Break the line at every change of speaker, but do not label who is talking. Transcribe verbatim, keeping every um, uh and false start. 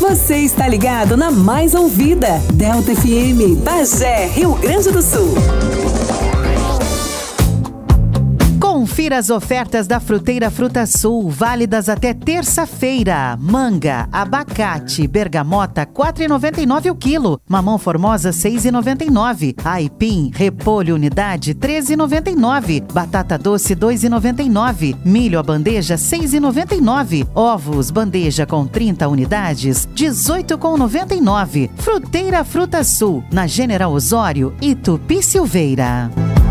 Você está ligado na mais ouvida, Delta F M, Bagé, Rio Grande do Sul.
Confira as ofertas da Fruteira Fruta Sul, válidas até terça-feira. Manga, abacate, bergamota, quatro reais e noventa e nove o quilo. Mamão formosa, seis reais e noventa e nove. Aipim, repolho unidade, treze reais e noventa e nove. Batata doce, dois reais e noventa e nove. Milho a bandeja, seis reais e noventa e nove. Ovos, bandeja com trinta unidades, dezoito reais e noventa e nove. Fruteira Fruta Sul, na General Osório e Tupi Silveira.